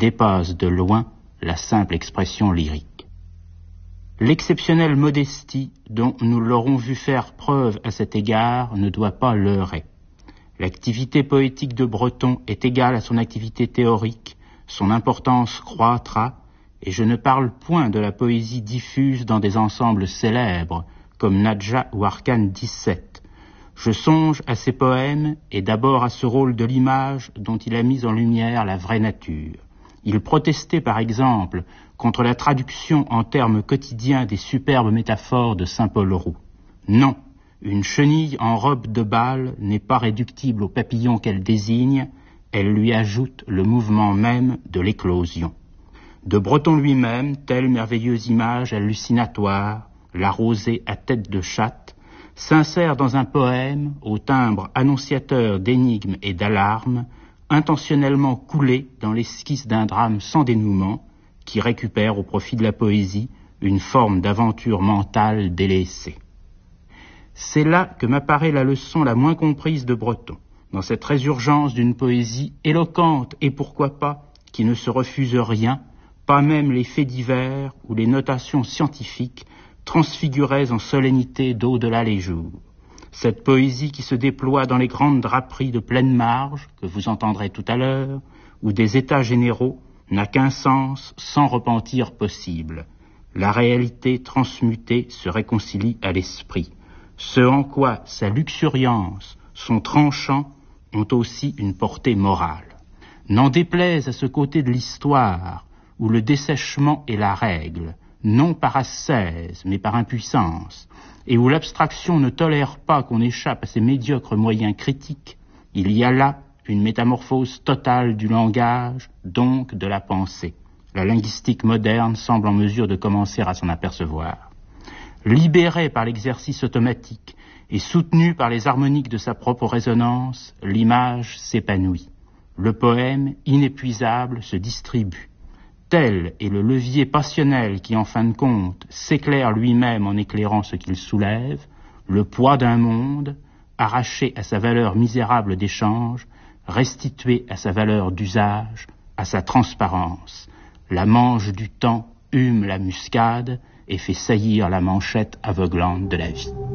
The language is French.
dépasse de loin la simple expression lyrique. L'exceptionnelle modestie dont nous l'aurons vu faire preuve à cet égard ne doit pas leurrer. L'activité poétique de Breton est égale à son activité théorique, son importance croîtra, et je ne parle point de la poésie diffuse dans des ensembles célèbres, comme Nadja ou Arcane 17. Je songe à ses poèmes et d'abord à ce rôle de l'image dont il a mis en lumière la vraie nature. Il protestait par exemple contre la traduction en termes quotidiens des superbes métaphores de Saint-Paul Roux. Non, une chenille en robe de bal n'est pas réductible au papillon qu'elle désigne, elle lui ajoute le mouvement même de l'éclosion. De Breton lui-même, telle merveilleuse image hallucinatoire, la rosée à tête de chatte, s'insère dans un poème au timbre annonciateur d'énigmes et d'alarmes, intentionnellement coulé dans l'esquisse d'un drame sans dénouement, qui récupère au profit de la poésie une forme d'aventure mentale délaissée. C'est là que m'apparaît la leçon la moins comprise de Breton, dans cette résurgence d'une poésie éloquente et pourquoi pas, qui ne se refuse rien, pas même les faits divers ou les notations scientifiques transfigurées en solennité d'au-delà les jours. Cette poésie qui se déploie dans les grandes draperies de pleine marge, que vous entendrez tout à l'heure, ou des états généraux, n'a qu'un sens sans repentir possible. La réalité transmutée se réconcilie à l'esprit. Ce en quoi sa luxuriance, son tranchant, ont aussi une portée morale. N'en déplaise à ce côté de l'histoire, où le dessèchement est la règle, non par ascèse, mais par impuissance, et où l'abstraction ne tolère pas qu'on échappe à ses médiocres moyens critiques, il y a là une métamorphose totale du langage, donc de la pensée. La linguistique moderne semble en mesure de commencer à s'en apercevoir. Libérée par l'exercice automatique et soutenue par les harmoniques de sa propre résonance, l'image s'épanouit. Le poème, inépuisable, se distribue. Tel est le levier passionnel qui, en fin de compte, s'éclaire lui-même en éclairant ce qu'il soulève, le poids d'un monde, arraché à sa valeur misérable d'échange, restitué à sa valeur d'usage, à sa transparence. La manche du temps hume la muscade et fait saillir la manchette aveuglante de la vie.